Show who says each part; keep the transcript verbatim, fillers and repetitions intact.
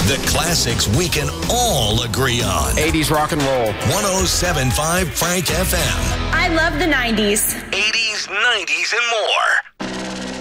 Speaker 1: The classics we can all agree on.
Speaker 2: eighties rock and roll.
Speaker 1: one oh seven point five Frank F M.
Speaker 3: I love the nineties.
Speaker 1: eighties, nineties, and more.